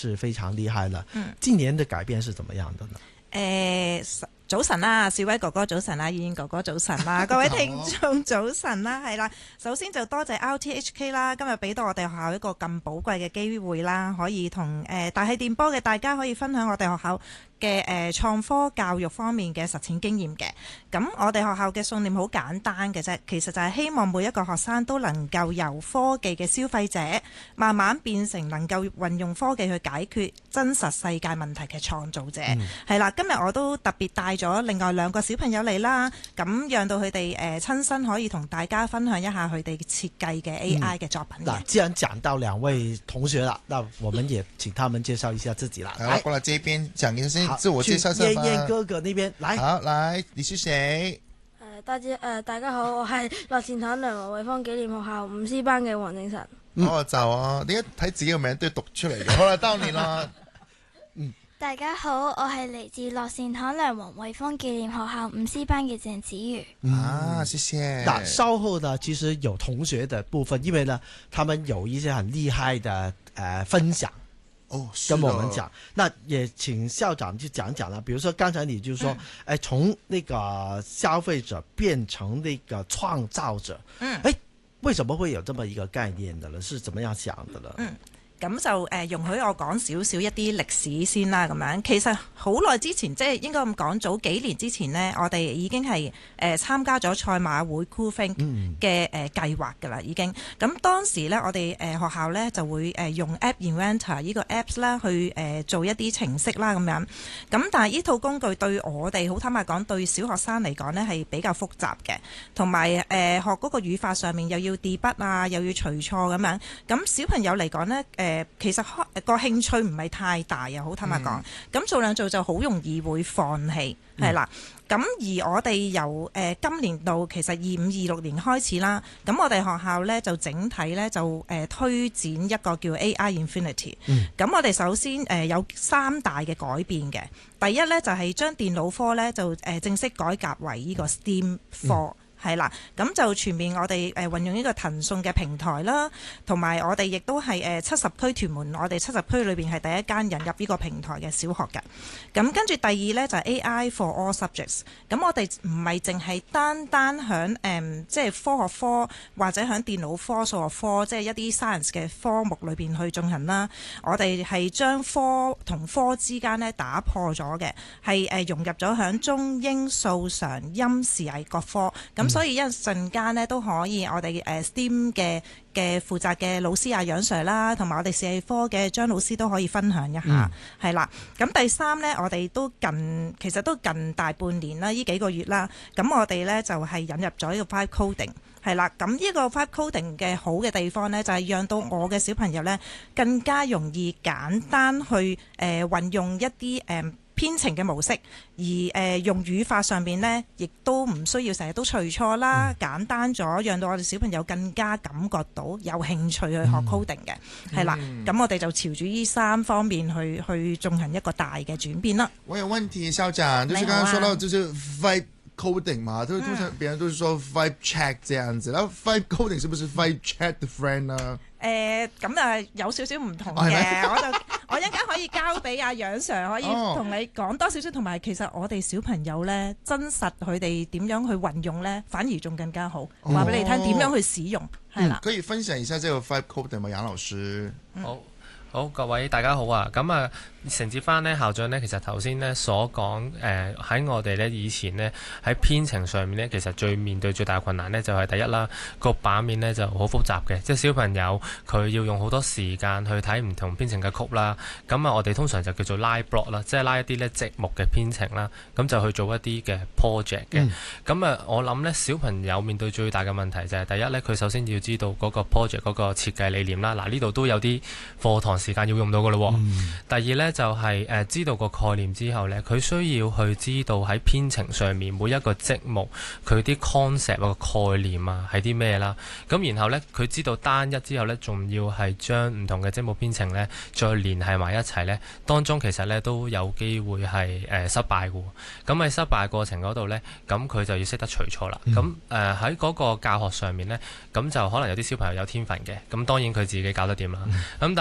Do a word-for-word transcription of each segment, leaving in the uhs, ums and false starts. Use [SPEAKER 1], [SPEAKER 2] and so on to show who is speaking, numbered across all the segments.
[SPEAKER 1] 是非常厲害了。
[SPEAKER 2] 嗯，
[SPEAKER 1] 近年的改變是怎麼樣的呢？
[SPEAKER 2] 誒、早晨啦，少威哥哥早晨啦，燕燕哥哥早晨啦，各位聽眾早晨啦，係啦，首先就多謝 R T H K 啦，今日俾到我哋學校一個咁寶貴嘅機會啦，可以同誒、呃、大氣電波嘅大家可以分享我哋學校嘅誒創科教育方面嘅實踐經驗嘅。咁我哋學校嘅信念好簡單嘅啫，其實就係希望每一個學生都能夠由科技嘅消費者，慢慢變成能夠運用科技去解決真實世界問題嘅創造者。係、嗯、啦，今日我都特別帶咗另外兩個小朋友嚟啦，咁讓到佢哋誒親身可以同大家分享一下佢哋設計嘅 A I 嘅作品。
[SPEAKER 1] 嗱、嗯，既然講到兩位同學啦，那我們也請他們介紹一下自己啦。
[SPEAKER 3] 來，過來這邊講一下先，自我介紹一下。
[SPEAKER 1] 燕燕哥哥那邊來，
[SPEAKER 3] 好，來，你是誰？
[SPEAKER 4] 誒，大家誒，大家好，我係樂善堂梁和惠芳紀念學校五 C 班嘅黃正晨。
[SPEAKER 3] 嗯、哦，就啊，點解睇自己個名都要讀出嚟嘅？好啦，到你啦。
[SPEAKER 5] 嗯，大家好，我係嚟自樂善堂梁和惠芳紀念學校五 C 班嘅鄭子瑜。
[SPEAKER 3] 嗯、啊，謝謝。
[SPEAKER 1] 那稍後呢，其實有同學的部分，因為呢，他們有一些很厲害的誒、呃、分享。
[SPEAKER 3] 哦，
[SPEAKER 1] 跟我們講，那也請校長就講講啦。比如說剛才你就說，誒、嗯，從那個消費者變成那個創造者，嗯，誒，為什麼會有這麼一個概念的呢？是怎麼樣想的呢？
[SPEAKER 2] 嗯。咁就誒、呃、容許我講少少一啲歷史先啦，咁樣其實好耐之前，即係應該咁講，早幾年之前呢，我哋已經係誒、呃、參加咗賽馬會 CoolThink 嘅誒計劃㗎啦，已經。咁當時呢，我哋誒、呃、學校呢就會誒、呃、用 App Inventor 呢個 Apps 啦，去誒、呃、做一啲程式啦，咁樣。咁但係呢套工具對我哋好坦白講，對小學生嚟講呢係比較複雜嘅，同埋誒學嗰個語法上面又要 debug 啊，又要除錯咁樣。咁小朋友嚟講呢。誒、呃。誒其實個興趣唔係太大啊，好坦白講。咁、嗯、做兩做就好容易會放棄，係啦。咁而我哋由誒、呃、今年度其實二五二六年開始啦，咁我哋學校咧就整體咧就誒、呃、推展一個叫 A I Infinity。咁、嗯、我哋首先誒、呃、有三大嘅改變嘅。第一咧就係、是、將電腦科咧就誒、呃、正式改革為呢個 STEAM 科。嗯係啦，咁就全面我哋誒運用呢個騰訊嘅平台啦，同埋我哋亦都係誒七十區屯門，我哋七十區裏邊係第一間引入呢個平台嘅小學嘅。咁跟住第二呢，就係 A I for all subjects。咁我哋唔係淨係單單響誒即係科學科或者響電腦科、數學科，即係一啲 science 嘅科目裏邊去進行啦。我哋係將科同科之間呢打破咗嘅，係誒融入咗響中英數常音視藝各科咁。所以一陣間咧都可以，我哋誒 STEAM 嘅嘅負責嘅老師阿楊 Sir 啦，同埋我哋視藝科嘅張老師都可以分享一下，係、嗯、啦。咁第三呢，我哋都近其實都近大半年啦，呢幾個月啦。咁我哋呢就係、是、引入咗呢個 Vibe Coding， 係啦。咁呢個 Vibe Coding 嘅好嘅地方呢，就係、是、讓到我嘅小朋友呢更加容易簡單去誒、呃、運用一啲誒。呃編程嘅模式，而誒、呃、用語法上面呢，亦都唔需要成日都除錯啦，嗯、簡單咗，讓到我哋小朋友更加感覺到有興趣去學 coding 嘅，係、嗯、啦。咁、嗯、我哋就朝住呢三方面去去進行一個大嘅轉變啦。
[SPEAKER 3] 我有問題，校長，就是剛剛說到就是 vibe coding 嘛，都通常別人都是說 vibe check 這樣子，然後 vibe coding 是不是 vibe chat the friend 呢？
[SPEAKER 2] 誒咁啊，有少少唔同嘅，我就我一陣間可以交俾阿楊 Sir 可以同你講多少少，同埋其實我哋小朋友咧，真實佢哋點樣去運用咧，反而仲更加好。話俾你聽點樣去使用，係啦、嗯。可以分享一下這個 vibe coding 嗎，楊老師？ 嗯、
[SPEAKER 6] 好。好，各位大家好啊！咁啊，承接翻呢校長呢，其實頭先呢所講誒喺我哋呢以前呢，喺編程上面呢，其實最面對最大嘅困難呢，就係第一啦，個版面呢就好複雜嘅，即係小朋友佢要用好多時間去睇唔同編程嘅曲啦。咁啊，我哋通常就叫做拉 block 啦，即係拉一啲呢積木嘅編程啦，咁就去做一啲嘅 project 嘅。咁、嗯、啊，我諗呢小朋友面對最大嘅問題就係第一呢，佢首先要知道嗰個 project 嗰個設計理念啦。嗱，呢度都有啲課堂時間要用到嘅咯、嗯。第二呢，就係、是、誒、呃、知道個概念之後呢，佢需要去知道喺編程上面每一個積木佢啲 concept 個概念啊係啲咩啦。咁然後呢，佢知道單一之後呢，仲要係將唔同嘅積木編程呢再聯繫埋一齊呢，當中其實呢都有機會係誒、呃、失敗嘅。咁喺失敗過程嗰度呢，咁佢就要識得除錯啦。咁誒喺嗰個教學上面呢，咁就可能有啲小朋友有天分嘅，咁當然佢自己搞得掂啦。咁、嗯、但係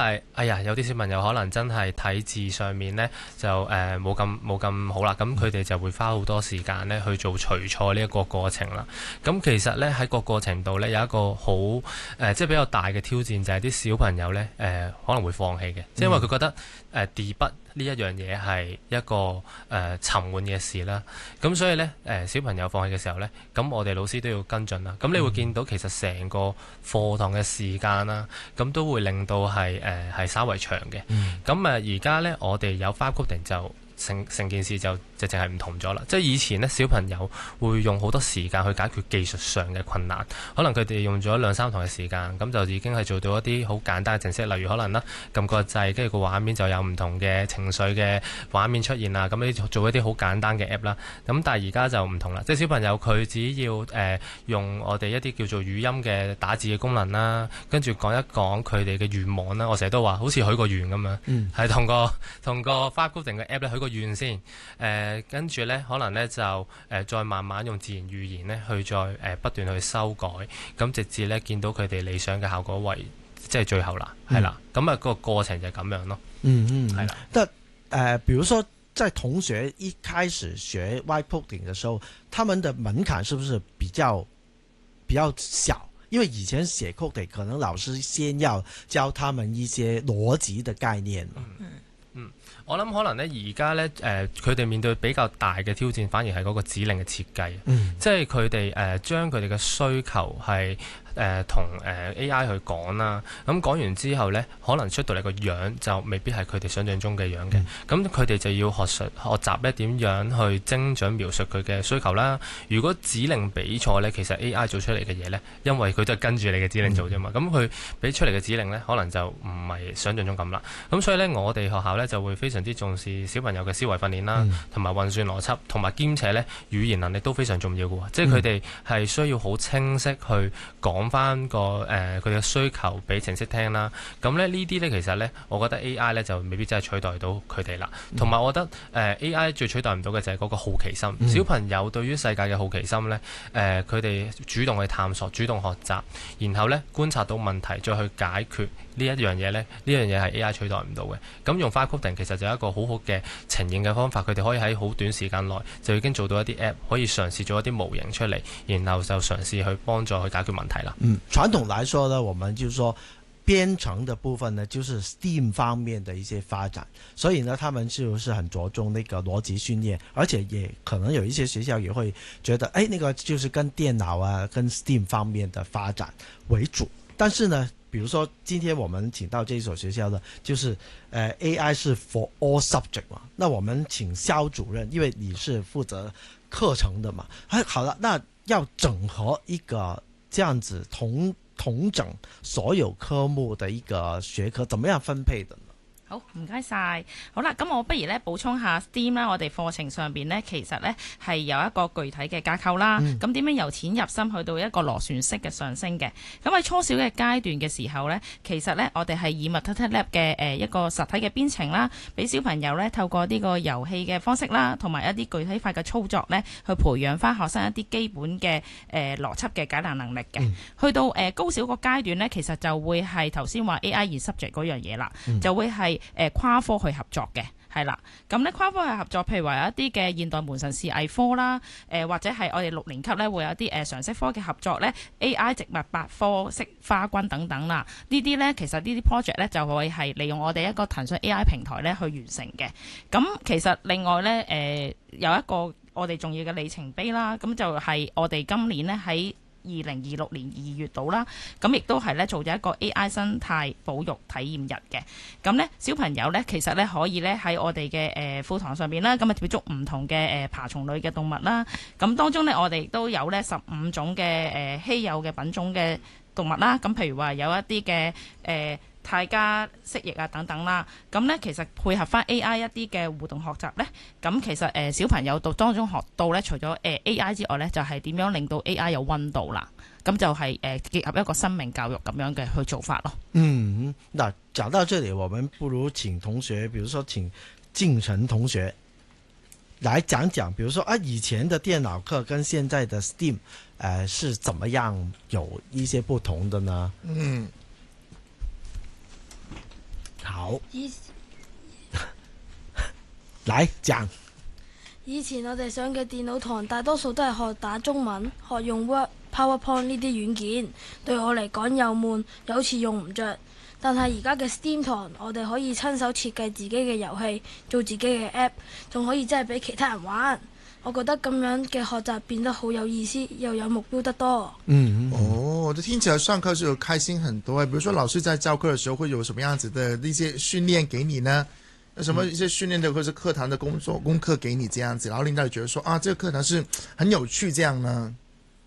[SPEAKER 6] 係啊，有啲小朋友可能真係睇字上面呢，就誒冇咁冇咁好啦，咁佢哋就會花好多時間呢去做除錯呢一個過程啦。咁其實呢，喺個過程度呢，有一個好誒、呃、即係比較大嘅挑戰，就係啲小朋友呢，誒、呃、可能會放棄嘅，即係因為佢覺得誒遞筆呢一樣嘢係一個誒、呃、沉悶嘅事啦。咁所以呢，誒、呃、小朋友放棄嘅時候呢，咁我哋老師都要跟進啦。咁你會見到其實成個課堂嘅時間啦，咁都會令到係誒係稍為長嘅。咁誒而家呢，我哋有 Vibe Coding就成成件事就就淨係唔同咗啦。即係以前呢，小朋友會用好多時間去解決技術上嘅困難，可能佢哋用咗兩三堂嘅時間，咁就已經係做到一啲好簡單嘅程式，例如可能啦撳個掣，跟住個畫面就有唔同嘅情緒嘅畫面出現啊。咁你做一啲好簡單嘅 app 啦。咁但係而家就唔同啦，即係小朋友佢只要誒、呃、用我哋一啲叫做語音嘅打字嘅功能啦，跟住講一講佢哋嘅願望啦。我成日都話好似許個願咁樣，係、嗯、同個同個 Vibe Coding嘅 app 咧許個願先，誒、呃、跟住咧可能咧就誒、呃、再慢慢用自然語言咧去再誒、呃、不斷去修改，咁直至咧見到佢哋理想嘅效果為即係最後啦，係、嗯、啦，咁啊個過程就係咁樣咯。嗯嗯，係啦。
[SPEAKER 1] 但誒、呃，比如說在同學一開始學 Vibe Coding 嘅時候，他們的門檻是不是比較比較小？因為以前寫 coding 可能老師先要教他們一些邏輯的概念嘛。
[SPEAKER 6] 嗯嗯，我諗可能咧，而家咧，誒佢哋面對比較大嘅挑戰，反而係嗰個指令嘅設計，嗯、即係佢哋誒將佢哋嘅需求係誒同誒 A I 去講啦。咁講完之後咧，可能出到嚟個樣就未必係佢哋想象中嘅樣嘅。咁佢哋就要學術學習咧點樣去精準描述佢嘅需求啦。如果指令俾錯咧，其實 A I 做出嚟嘅嘢咧，因為佢都係跟住你嘅指令做啫嘛。咁佢俾出嚟嘅指令咧，可能就唔係想象中咁啦。咁所以咧，我哋學校咧就會非常之重視小朋友嘅思維訓練啦，同埋運算邏輯，同埋兼且咧語言能力都非常重要嘅喎。即係佢哋係需要好清晰去講翻個誒佢嘅需求俾程式聽啦。咁咧呢啲咧其實咧，我覺得 A I 咧就未必真係取代到佢哋啦。同埋我覺得誒、呃、A I 最取代唔到嘅就係嗰個好奇心。嗯、小朋友對於世界嘅好奇心咧，誒佢哋主動去探索、主動學習，然後咧觀察到問題再去解決呢一樣嘢咧，呢樣嘢係 A I 取代唔到嘅。咁用 Vibe Coding其實就係一個好好嘅呈現嘅方法，佢哋可以喺好短時間內就已經做到一啲 app， 可以嘗試做一啲模型出嚟，然後就嘗試去幫助去解決問題啦。
[SPEAKER 1] 嗯，傳統來說呢，我們就是說編程的部分呢，就是 STEAM 方面的一些發展，所以呢，他們就是很着重那個邏輯訓練，而且也可能有一些學校也會覺得，誒，那個就是跟電腦啊，跟 STEAM 方面的發展為主，但是呢，比如說，今天我們請到這所學校的，就是，呃，A I 是 for all subject 嘛。那我們請蕭主任，因為你是負責課程的嘛。哎，好了，那要整合一個這樣子同統整所有科目的一個學科，怎麼樣分配的呢？
[SPEAKER 7] 好，唔該晒。好啦，咁我不如咧補充下 STEAM 啦。我哋課程上邊呢，其實呢係有一個具體嘅架構啦。咁點、嗯、樣由淺入深去到一個螺旋式嘅上升嘅？咁喺初小嘅階段嘅時候呢，其實呢，我哋係以 MultiTab 嘅誒一個實體嘅編程啦，俾小朋友呢透過呢個遊戲嘅方式啦，同埋一啲具體化嘅操作呢，去培養翻學生一啲基本嘅誒、呃、邏輯嘅解難能力嘅。嗯、去到誒、呃、高小個階段呢，其實就會係頭先話 A I 而 subject 嗰樣嘢啦，嗯、就會係。誒、呃、跨科去合作嘅，係啦，咁咧跨科去合作，譬如話有一啲嘅現代門神視藝科啦，誒、呃、或者係我哋六年級咧會有啲誒、呃、常識科嘅合作咧 ，A I 植物百科式花軍等等啦，呢啲咧其實呢啲 project 咧就會係利用我哋一個騰訊 A I 平台咧去完成嘅。咁其實另外咧誒、呃、有一個我哋重要嘅里程碑啦，咁就係我哋今年咧喺二零二六年二月度啦，咁亦都係咧做咗一個 A I 生態保育體驗日嘅。咁咧小朋友咧其實咧可以咧喺我哋嘅誒課堂上邊啦，咁啊接觸唔同嘅誒爬蟲類嘅動物啦。咁當中咧我哋亦都有咧十五種嘅誒稀有嘅品種嘅動物啦。咁譬如話有一啲嘅誒泰加蜥蜴啊等等啦，咁咧其實配合翻 A I 一啲嘅互動學習咧，咁其實誒、呃、小朋友到當中學到咧，除咗誒、呃、A I 之外咧，就係、是、點樣令到 A I 有溫度啦，咁就係、是、誒、呃、結合一個生命教育咁樣嘅去做法咯。嗯，
[SPEAKER 1] 嗱，講到這裡，我們不如請同學，比如說請敬晨同學來講講，比如說啊，以前的電腦課跟現在的 STEAM，誒、呃，是怎麼樣有一些不同的呢？嗯。 好，
[SPEAKER 4] 以
[SPEAKER 1] 來講。
[SPEAKER 4] 以前我哋上嘅電腦堂，大多數都係學打中文，學用 Word、PowerPoint 呢啲軟件，對我嚟講又悶，又好似用唔着。但係而家嘅 STEAM 堂，我哋可以親手設計自己嘅遊戲，做自己嘅 app， 仲可以真係俾其他人玩。我覺得咁樣嘅學習變得好有意思，又有目標得多。
[SPEAKER 1] 嗯，
[SPEAKER 3] 哦，這聽起來上課是有開心很多。比如說老師在教課的時候會有什麼樣子的一些訓練給你呢？有什麼一些訓練的或者是課堂的工作功課給你這樣子，然後令到你覺得說啊，這個課堂是很有趣這樣呢？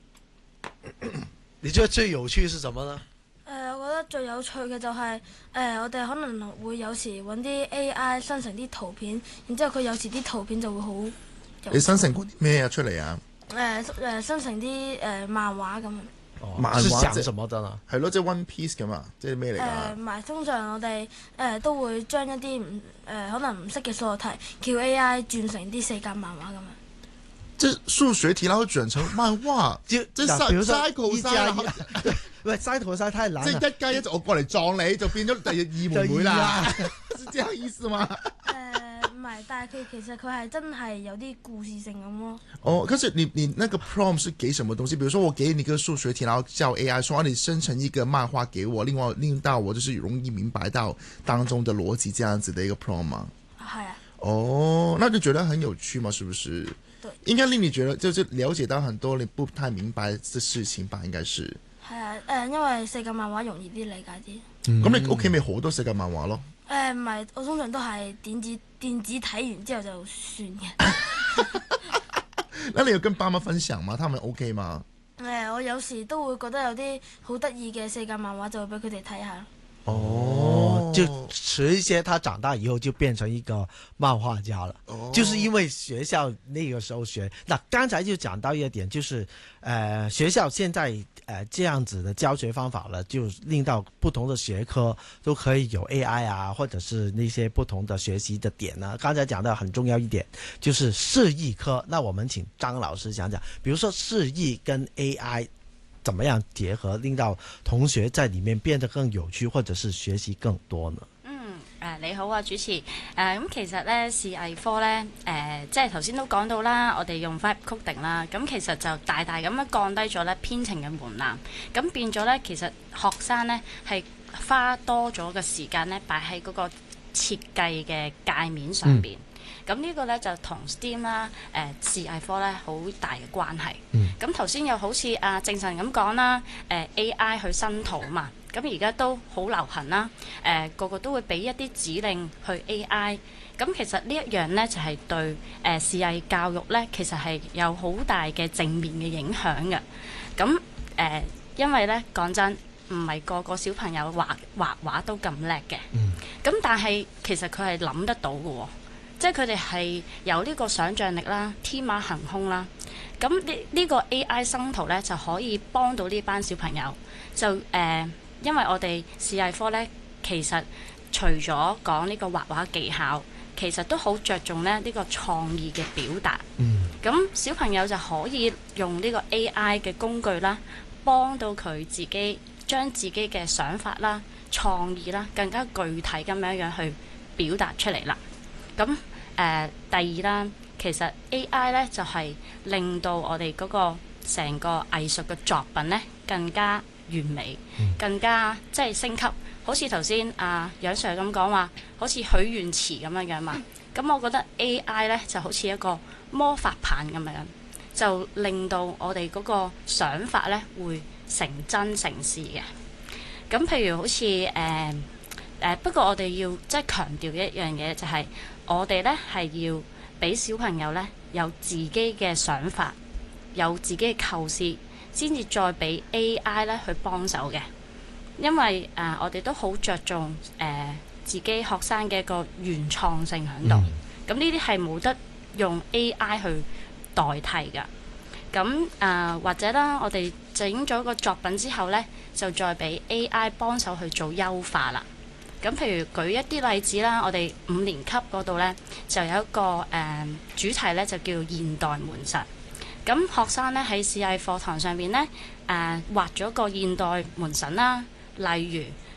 [SPEAKER 1] 你覺得最有趣是什麼呢？
[SPEAKER 4] 誒、呃，我覺得最有趣嘅就係、是、誒、呃，我哋可能會有時揾啲 A I 生成啲圖片，然之後佢有時啲圖片就會好。
[SPEAKER 3] 你生成過啲咩啊出嚟啊？
[SPEAKER 4] 誒誒、呃，生成啲誒、呃、漫畫咁。
[SPEAKER 1] 哦，
[SPEAKER 3] 漫畫
[SPEAKER 1] 是講什麼的呢？
[SPEAKER 3] 係咯，即係 One Piece 咁啊，即係咩嚟㗎？
[SPEAKER 4] 誒，唔係，通常我哋誒、呃、都會將一啲唔誒可能唔識嘅數學題，叫 A I 轉成啲世界漫畫咁樣。
[SPEAKER 3] 即係數學題，然後轉成漫畫，
[SPEAKER 1] 就
[SPEAKER 3] 即係
[SPEAKER 1] 比如說
[SPEAKER 3] cycle
[SPEAKER 1] 一加一，喂，cycle 晒太難。
[SPEAKER 3] 即係一加一就我過嚟撞你，就變咗第二妹妹啦，是這樣意思嗎？
[SPEAKER 4] 誒唔係，但係佢其實佢係真係有啲故事性咁咯。
[SPEAKER 3] 哦，可是你你那個 prompt 是給什麼東西？比如說我給你個數學題，然後叫 A I 說，你生成一個漫畫給我，另外令到我就是容易明白到當中的邏輯，這樣子的一個 prompt 嗎？
[SPEAKER 4] 係啊。
[SPEAKER 3] 哦，那就覺得很有趣嘛，是不是？
[SPEAKER 4] 對。
[SPEAKER 3] 應該令你覺得就是了解到很多你不太明白的事情吧？應該是。
[SPEAKER 4] 係啊，誒、呃，因為世界漫畫容易啲理解啲。咁、
[SPEAKER 3] 嗯、你屋企咪好多世界漫畫咯？
[SPEAKER 4] 誒唔係，我通常都係電子電子睇完之後就算嘅。
[SPEAKER 3] 那你有跟爸媽分享嗎？他們 OK 嗎？
[SPEAKER 4] 誒、呃，我有時都會覺得有啲好得意嘅世界漫畫，就會俾佢哋睇下。
[SPEAKER 1] 哦，就遲一些，他長大以後就變成一個漫畫家了。哦，就是因為學校那個時候學。那剛才就講到一點，就是，呃，學校現在呃這樣子的教學方法了，就令到不同的學科都可以有 A I 啊，或者是那些不同的學習的點呢。剛才講到很重要一點，就是視藝科。那我們請張老師講講，比如說視藝跟 A I。怎麼樣結合，令到同學在裡面變得更有趣，或者是學習更多呢？
[SPEAKER 8] 嗯，誒、呃、你好啊，主持。誒、呃、咁其實咧視藝科咧，誒、呃、即係頭先都講到啦，我哋用 Vibe Coding 啦，咁其實就大大咁樣降低咗咧編程嘅門檻，咁變咗咧其實學生咧係花多咗嘅時間咧擺喺嗰個設計嘅界面上邊。嗯咁呢個咧就同 STEAM 啦、誒視藝科咧好大嘅關係。咁頭先又好似阿正神咁講啦，誒、呃、A I 去生圖嘛，咁而家都好流行啦。誒、呃、個個都會俾一啲指令去 A I。咁其實呢一樣咧就係、是、對誒視藝教育咧，其實係有好大嘅正面嘅影響嘅。咁誒、呃、因為咧講真，唔係個個小朋友畫畫畫都咁叻嘅。咁、嗯、但係其實佢係諗得到嘅喎。即係佢哋係有呢個想像力啦，天馬行空啦。咁呢呢個 A I 生圖咧就可以幫到呢班小朋友。就誒、呃，因為我哋視藝科咧，其實除咗講呢個畫畫技巧，其實都好着重咧呢、呢個創意嘅表達。咁、嗯、小朋友就可以用呢個 A I 嘅工具啦，幫到佢自己將自己嘅想法啦、創意啦，更加具體咁樣樣去表達出嚟啦。咁誒、呃、第二啦，其實 A I 咧就係、是、令到我哋嗰個成個藝術嘅作品咧更加完美，嗯、更加即係升級。好似頭先阿楊 Sir 咁講話，好似許願池咁樣樣嘛。咁我覺得 A I 咧就好似一個魔法棒咁樣，就令到我哋嗰個想法咧會成真成事嘅。咁譬如好似誒誒，不過我哋要即係強調一樣嘢就係、是。我哋咧係要俾小朋友咧有自己嘅想法，有自己嘅構思，先至再俾 A I 咧去幫手嘅。因為誒、呃，我哋都好着重誒、呃、自己學生嘅一個原創性喺度。咁呢啲係冇得用 A I 去代替㗎。咁誒、呃、或者啦，我哋整咗個作品之後咧，就再俾 A I 幫手去做優化啦。咁譬如舉一啲例子啦，我哋五年級嗰度呢，就有一個誒、呃、主題呢，就叫現代門神。咁學生呢，喺視藝課堂上面呢，誒、呃、畫咗個現代門神啦，例如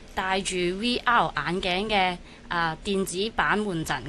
[SPEAKER 8] 戴住 V R 眼鏡嘅啊電子版換陣。